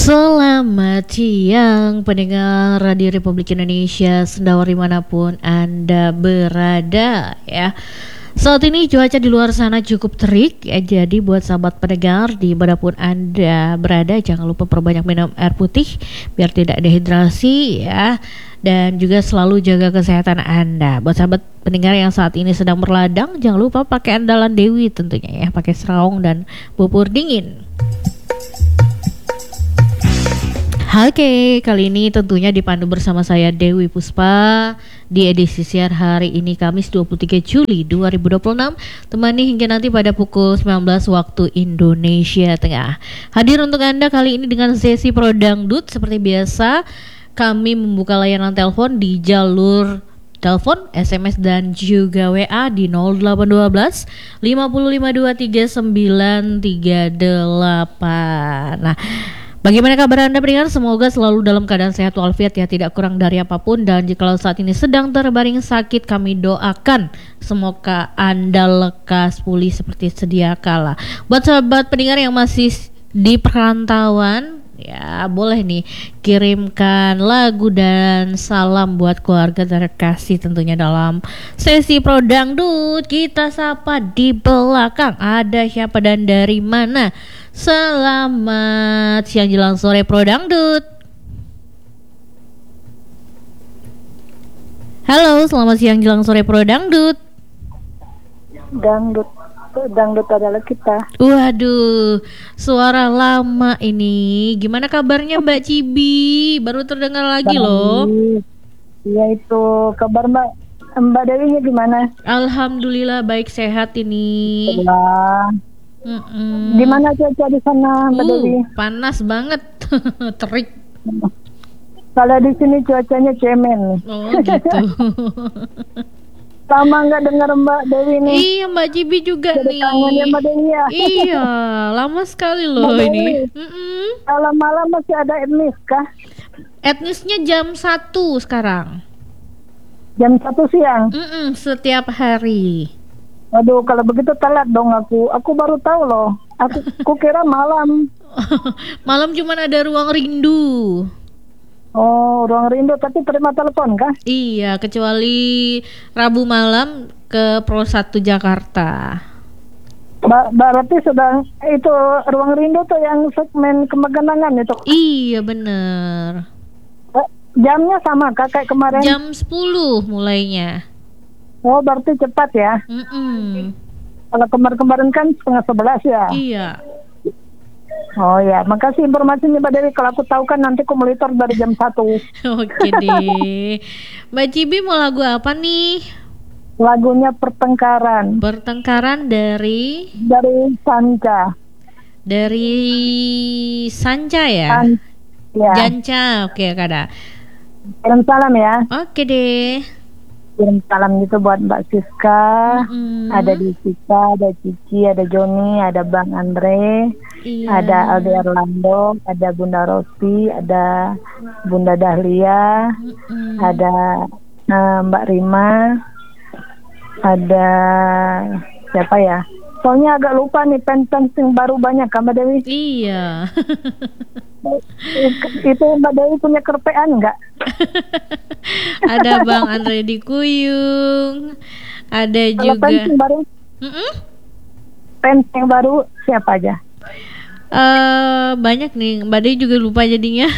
Selamat siang pendengar Radio Republik Indonesia sendawar dimanapun Anda berada ya. Saat ini cuaca di luar sana cukup terik ya, jadi buat sahabat pendengar dimanapun Anda berada jangan lupa perbanyak minum air putih biar tidak dehidrasi ya. Dan juga selalu jaga kesehatan Anda. Buat sahabat pendengar yang saat ini sedang berladang jangan lupa pakai andalan Dewi tentunya ya, pakai serong dan bubur dingin. Oke, kali ini tentunya dipandu bersama saya Dewi Puspa di edisi siar hari ini Kamis 23 Juli 2026, temani hingga nanti pada pukul 19 waktu Indonesia Tengah. Hadir untuk Anda kali ini dengan sesi Pro Dangdut. Seperti biasa, kami membuka layanan telepon di jalur telepon, SMS dan juga WA di 0812 5523 938. Nah, bagaimana kabar Anda pendengar? Semoga selalu dalam keadaan sehat walafiat ya, tidak kurang dari apapun. Dan jika saat ini sedang terbaring sakit, kami doakan semoga Anda lekas pulih seperti sedia kala. Buat sahabat pendengar yang masih di perantauan, ya boleh nih kirimkan lagu dan salam buat keluarga terkasih tentunya dalam sesi Pro Dangdut. Kita sapa di belakang, ada siapa dan dari mana? Selamat siang jelang sore Pro Dangdut. Halo, selamat siang jelang sore Pro Dangdut. Dangdut adalah kita. Waduh, suara lama ini. Gimana kabarnya Mbak Cibi? Baru terdengar lagi loh. Iya itu, kabar Mbak Dewinya gimana? Alhamdulillah baik, sehat ini. Wah. Gimana cuaca di sana Mbak Dewi? Panas banget. Terik. Kalau di sini cuacanya cemen. Oh gitu. Lama nggak dengar Mbak Dewi nih. Iya, Mbak Cibi juga jadi nih. Kangennya Mbak Dewi ya. Iya, lama sekali loh Mbak ini. Kalau malam masih ada etnis kah? Etnisnya jam 1 sekarang. Jam 1 siang. Setiap hari. Waduh, kalau begitu telat dong aku. Aku baru tahu loh. Aku kira malam. Malam cuman ada ruang rindu. Oh, ruang rindu, tapi terima telepon kah? Iya, kecuali Rabu malam ke Pro 1 Jakarta. Berarti sudah itu ruang rindu tuh yang segmen Kemagenangan itu. Iya, bener. Jamnya sama kah kayak kemarin? Jam 10 mulainya. Oh, berarti cepat ya. Kalau kemarin kan setengah 11 ya. Iya. Oh ya, makasih informasinya Mbak Dewi. Kalau aku tahu kan nanti aku monitor dari jam 1. Oke deh. Mbak Cibi mau lagu apa nih? Lagunya Pertengkaran. Pertengkaran dari Sanca. Dari Sanca ya? Ya. Janca, oke kada. Kirim salam ya. Oke deh. Kirim salam gitu buat Mbak Siska. Ada Disika, ada Cici, ada Joni, ada Bang Andre. Iya. Ada Aldi Erlando, ada Bunda Rosti, ada Bunda Dahlia, ada Mbak Rima, ada siapa ya? Soalnya agak lupa nih, pen-pen yang baru banyak kan Mbak Dewi? Iya. Itu Mbak Dewi punya kerpean nggak? Ada Bang Andre di Kuyung, ada kalau juga. Pen yang baru, pen yang baru siapa aja? Banyak nih, Mbak Dewi juga lupa jadinya.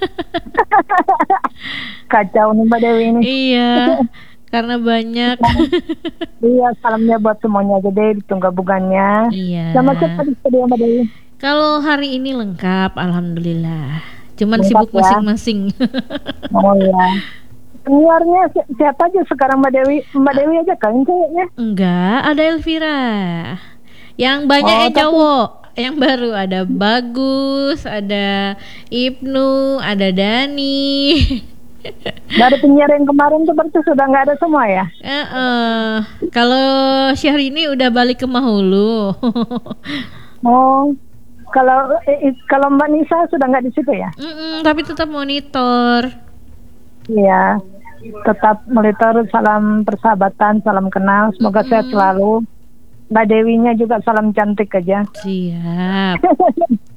Kacau nih Mbak Dewi ini. Iya, karena banyak. Iya, salamnya buat semuanya aja deh, ditunggu gabungannya. Iya. Sama siapa di studio Mbak Dewi? Kalau hari ini lengkap, alhamdulillah. Cuman lengkap, sibuk ya? masing-masing. Oh ya. Penyiarnya siapa aja sekarang Mbak Dewi? Mbak Dewi aja kan kayaknya? Enggak, ada Elvira. Yang banyak cowok. Yang baru ada Bagus, ada Ibnu, ada Dani. Dari penyiar yang kemarin tuh berarti sudah nggak ada semua ya? Kalau Syahrini udah balik ke Mahulu. Oh, kalau Mbak Nisa sudah nggak di situ ya? Tapi tetap monitor. Iya, tetap monitor. Salam persahabatan, salam kenal. Semoga sehat selalu. Mbak Dewinya juga salam cantik aja. Siap.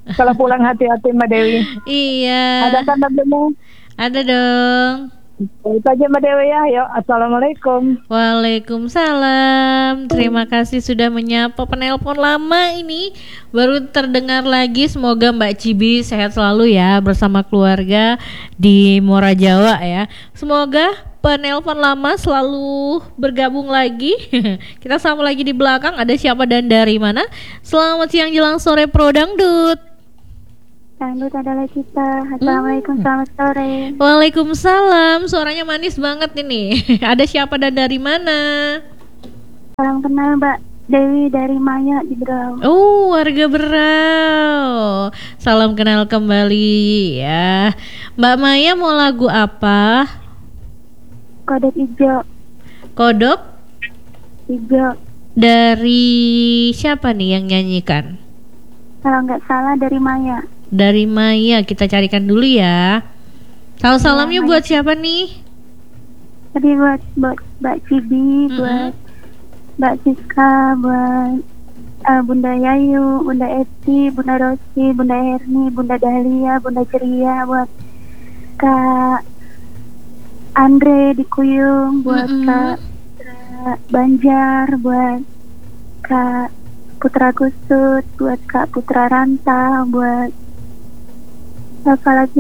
Kalau pulang hati-hati Mbak Dewi. Iya. Ada kan lagunya? Ada dong. Itu aja Mbak Dewi ya. Yuk, assalamualaikum. Waalaikumsalam. Terima kasih sudah menyapa penelpon lama ini. Baru terdengar lagi. Semoga Mbak Cibi sehat selalu ya bersama keluarga di Muara Jawa ya. Semoga penelpon lama selalu bergabung lagi. Kita sama lagi di belakang. Ada siapa dan dari mana? Selamat siang jelang sore Pro Dangdut. Dangdut adalah kita. Assalamualaikum, selamat sore. Waalaikumsalam. Suaranya manis banget ini. Ada siapa dan dari mana? Salam kenal Mbak Dewi dari Maya di Berau. Oh, warga Berau. Salam kenal kembali ya. Mbak Maya mau lagu apa? Kodok Ijo. Kodok Ijo. Dari siapa nih yang nyanyikan? Kalau nggak salah dari Maya. Dari Maya, kita carikan dulu ya. Salamnya ya, buat siapa nih? Tadi buat Mbak Cibi, buat Mbak Siska, buat Bunda Yayu, Bunda Eti, Bunda Rosi, Bunda Erni, Bunda Dahlia, Bunda Ceria, buat Kak Andre di Kuyung, buat Kak Banjar, buat Kak Putra Kusut, buat Kak Putra Ranta, buat apa lagi?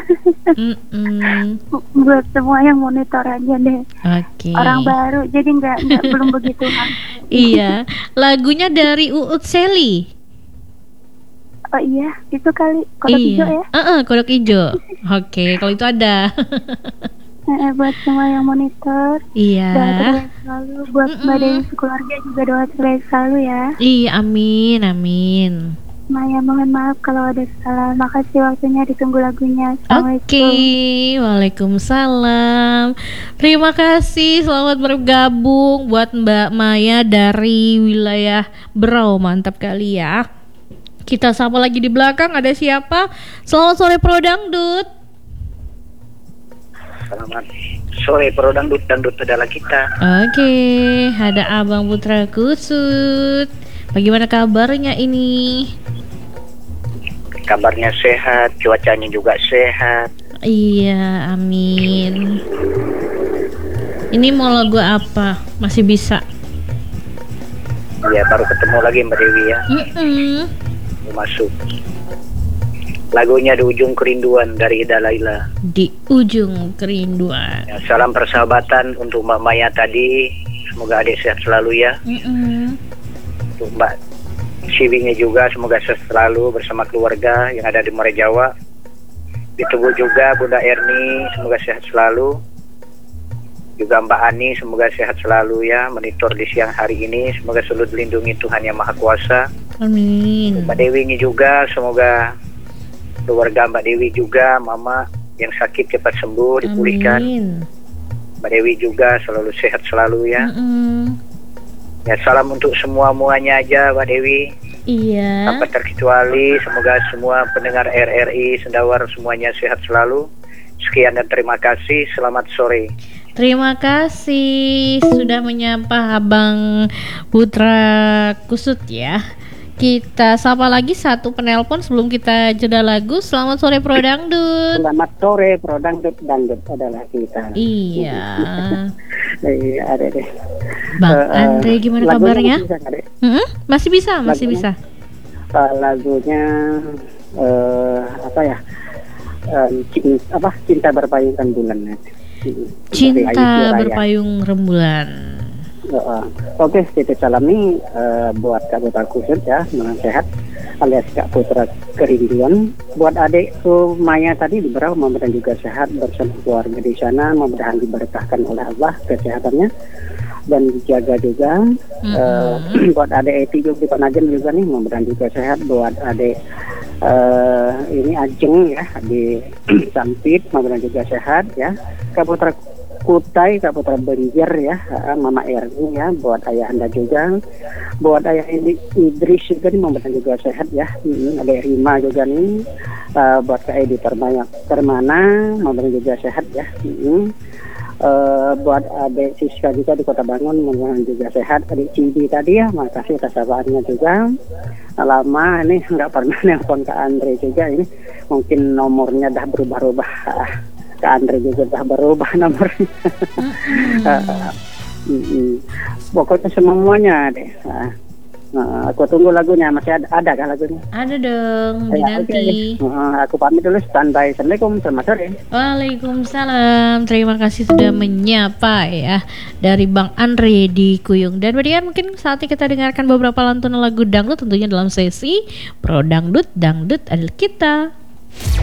Buat semua yang monitor aja deh. Oke. Orang baru jadi nggak belum begitu. Iya, lagunya dari Uut Seli. Oh iya, itu kali kodok hijau ya? Kodok hijau. Oke, kalau itu ada. Buat semua yang monitor. Iya. Doa selalu buat Mbak Dewi sekeluarga juga doa selalu ya. Iya, amin, amin. Maya mohon maaf kalau ada salah. Makasih waktunya, ditunggu lagunya. Oke, waalaikumsalam. Terima kasih, selamat bergabung buat Mbak Maya dari wilayah Berau, mantap kali ya. Kita sapa lagi di belakang, ada siapa? Selamat sore Pro Dangdut. Selamat sore Pro Dangdut, Dangdut adalah kita. Oke, ada Abang Putra Kusut. Bagaimana kabarnya ini? Kabarnya sehat, cuacanya juga sehat. Iya, amin. Ini mau lagu apa? Masih bisa? Iya, baru ketemu lagi Mbak Dewi ya. Mau masuk. Lagunya Di Ujung Kerinduan dari Ida Laila. Di Ujung Kerinduan. Ya, salam persahabatan untuk Mbak Maya tadi. Semoga adik sehat selalu ya. Untuk Mbak Cibinya juga semoga sehat selalu bersama keluarga yang ada di Muara Jawa. Ditunggu juga Bunda Erni, semoga sehat selalu. Juga Mbak Ani, semoga sehat selalu ya. Monitor di siang hari ini, semoga selalu dilindungi Tuhan Yang Maha Kuasa. Amin. Mbak Dewi ini juga, semoga keluarga Mbak Dewi juga, Mama yang sakit cepat sembuh, dipulihkan. Amin. Mbak Dewi juga selalu sehat selalu ya. Ya, salam untuk semuanya aja Mbak Dewi. Iya. Tanpa terkecuali, semoga semua pendengar RRI Sendawar semuanya sehat selalu. Sekian dan terima kasih. Selamat sore. Terima kasih sudah menyapa Abang Putra Kusut ya. Kita sapa lagi satu penelpon sebelum kita jeda lagu. Selamat sore Pro Dangdut. Selamat sore Pro Dangdut, Dangdut adalah kita. Iya. Iya, ada deh. Bang Andre gimana kabarnya? Masih bisa, masih lagunya, bisa. Lagunya apa ya? Cinta berpayung rembulan. Cinta berpayung rembulan. Oke, kita salam nih buat Kak Putra Kusut ya, dengan sehat alias Kak Putra Kerinduan. Buat adik Maya tadi di Berau, mudah-mudahan juga sehat bersama keluarga di sana, mudah-mudahan diberkahkan oleh Allah kesehatannya dan dijaga juga. Buat adik Eti juga di Panajen juga nih, mudah-mudahan juga sehat. Buat adik ini Ajeng ya di Sampit, mudah-mudahan juga sehat ya. Kak Putra Kutai, Kak Putra Banjar ya, Mama Erni ya, buat ayah Anda juga, buat ayah Idris juga nih, mudah-mudahan juga sehat ya. Ada Rima juga nih, buat Kak Edi Termana, mudah-mudahan juga sehat ya. buat adik Siska juga di Kota Bangun, mudah-mudahan juga sehat. Adik Cibi tadi ya, makasih atas sabarnya juga. Lama ini nggak pernah nelpon Kak Andre juga, ini mungkin nomornya dah berubah-ubah. Kak Andre juga dah berubah nomornya. Pokoknya semuanya deh. Aku tunggu lagunya, masih ada kah lagunya? Ada dong, nanti. Aku pamit dulu, standby. Assalamualaikum, selamat sore. Waalaikumsalam. Terima kasih sudah menyapa ya dari Bang Andre di Kuyung. Dan kemudian mungkin saatnya kita dengarkan beberapa lantunan lagu dangdut tentunya dalam sesi Pro Dangdut, Dangdut adalah kita.